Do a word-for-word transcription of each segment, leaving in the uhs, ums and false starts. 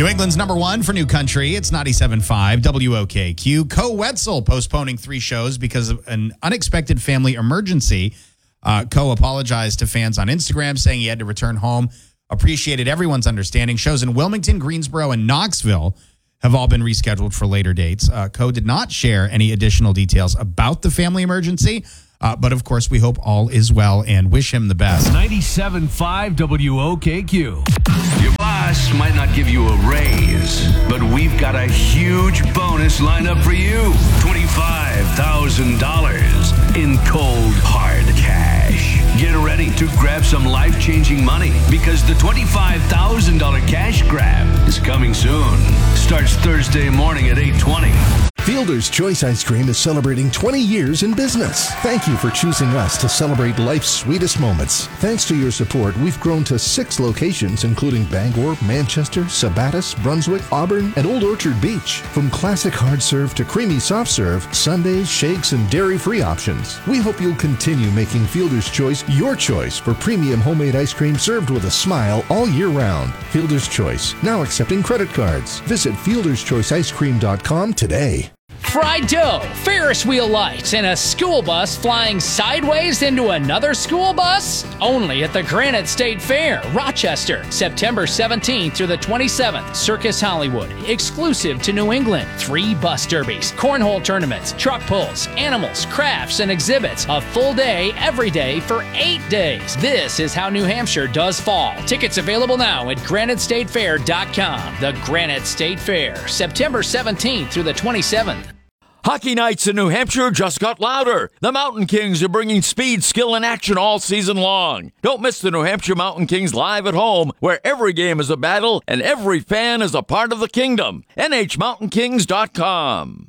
New England's number one for New Country. It's ninety-seven point five W O K Q. Co Wetzel postponing three shows because of an unexpected family emergency. Uh, Co apologized to fans on Instagram, saying he had to return home. Appreciated everyone's understanding. Shows in Wilmington, Greensboro, and Knoxville have all been rescheduled for later dates. Uh, Co did not share any additional details about the family emergency, uh, but of course we hope all is well and wish him the best. ninety-seven point five W O K Q. Your boss might not give you a raise, but we've got a huge bonus lined up for you. twenty-five thousand dollars in cold, hard cash. Get ready to grab some life-changing money because the twenty-five thousand dollars cash grab is coming soon. Starts Thursday morning at eight twenty. Fielder's Choice Ice Cream is celebrating twenty years in business. Thank you for choosing us to celebrate life's sweetest moments. Thanks to your support, we've grown to six locations, including Bangor, Manchester, Sabattis, Brunswick, Auburn, and Old Orchard Beach. From classic hard serve to creamy soft serve, sundaes, shakes, and dairy-free options. We hope you'll continue making Fielder's Choice your choice for premium homemade ice cream served with a smile all year round. Fielder's Choice, now accepting credit cards. Visit fielder's choice ice cream dot com today. Fried dough, Ferris wheel lights, and a school bus flying sideways into another school bus? Only at the Granite State Fair, Rochester, September seventeenth through the twenty-seventh. Circus Hollywood, exclusive to New England. Three bus derbies, cornhole tournaments, truck pulls, animals, crafts, and exhibits. A full day every day for eight days. This is how New Hampshire does fall. Tickets available now at granite state fair dot com. The Granite State Fair, September seventeenth through the twenty-seventh. Hockey nights in New Hampshire just got louder. The Mountain Kings are bringing speed, skill, and action all season long. Don't miss the New Hampshire Mountain Kings live at home, where every game is a battle and every fan is a part of the kingdom. N H mountain kings dot com.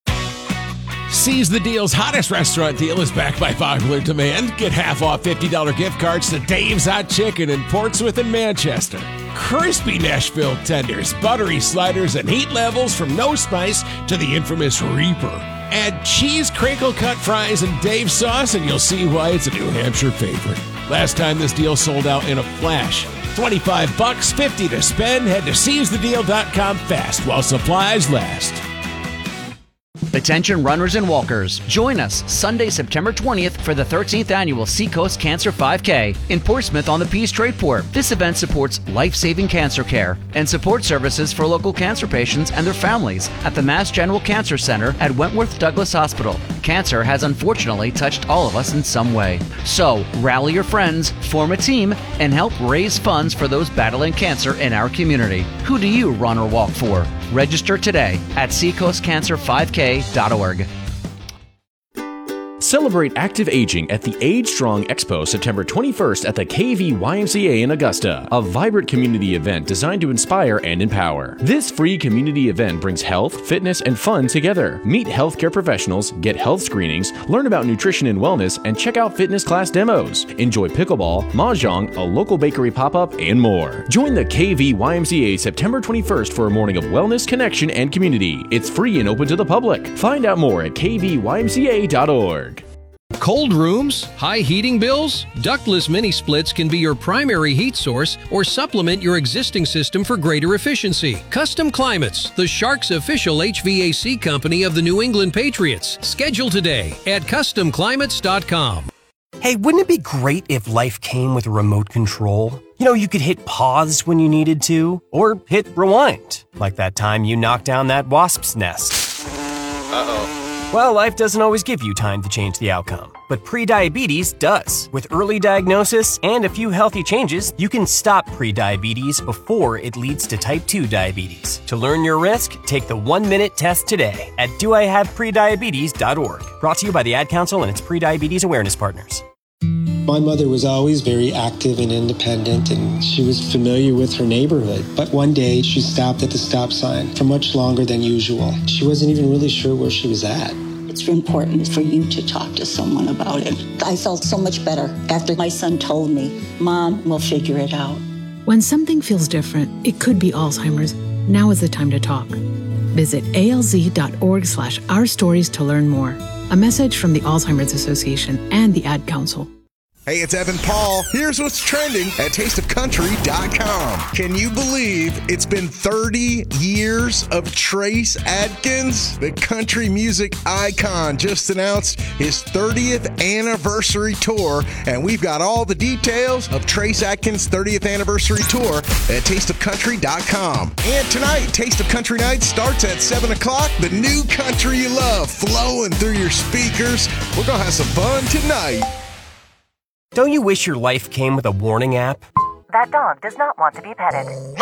Seize the Deal's hottest restaurant deal is back by popular demand. Get half off fifty dollars gift cards to Dave's Hot Chicken in Portsmouth and Manchester. Crispy Nashville tenders, buttery sliders, and heat levels from No Spice to the infamous Reaper. Add cheese crinkle cut fries and Dave's sauce and you'll see why it's a New Hampshire favorite. Last time this deal sold out in a flash. twenty-five bucks, fifty to spend. Head to seize the deal dot com fast while supplies last. Attention runners and walkers. Join us Sunday, September twentieth for the thirteenth Annual Seacoast Cancer five K in Portsmouth on the Peace Trade Port. This event supports life-saving cancer care and support services for local cancer patients and their families at the Mass General Cancer Center at Wentworth Douglas Hospital. Cancer has unfortunately touched all of us in some way. So, rally your friends, form a team, and help raise funds for those battling cancer in our community. Who do you run or walk for? Register today at seacoast cancer five k dot org. Celebrate active aging at the Age Strong Expo September twenty-first at the K V Y M C A in Augusta, a vibrant community event designed to inspire and empower. This free community event brings health, fitness, and fun together. Meet healthcare professionals, get health screenings, learn about nutrition and wellness, and check out fitness class demos. Enjoy pickleball, mahjong, a local bakery pop-up, and more. Join the K V Y M C A September twenty-first for a morning of wellness, connection, and community. It's free and open to the public. Find out more at k v y m c a dot org. Cold rooms, high heating bills? Ductless mini splits can be your primary heat source or supplement your existing system for greater efficiency. Custom Climates, the Sharks official H V A C company of the New England Patriots. Schedule today at custom climates dot com. Hey, wouldn't it be great if life came with a remote control? You know, you could hit pause when you needed to, or hit rewind, like that time you knocked down that wasp's nest. Uh-oh. Well, life doesn't always give you time to change the outcome, but prediabetes does. With early diagnosis and a few healthy changes, you can stop prediabetes before it leads to type two diabetes. To learn your risk, take the one-minute test today at do I have prediabetes dot org. Brought to you by the Ad Council and its prediabetes awareness partners. My mother was always very active and independent, and she was familiar with her neighborhood. But one day, she stopped at the stop sign for much longer than usual. She wasn't even really sure where she was at. It's important for you to talk to someone about it. I felt so much better after my son told me, Mom, we'll figure it out. When something feels different, it could be Alzheimer's. Now is the time to talk. Visit A L Z dot org slash our stories to learn more. A message from the Alzheimer's Association and the Ad Council. Hey, it's Evan Paul. Here's what's trending at taste of country dot com. Can you believe it's been thirty years of Trace Adkins? The country music icon just announced his thirtieth anniversary tour, and we've got all the details of Trace Adkins' thirtieth anniversary tour at taste of country dot com. And tonight, Taste of Country Night starts at seven o'clock. The new country you love flowing through your speakers. We're going to have some fun tonight. Don't you wish your life came with a warning app? That dog does not want to be petted.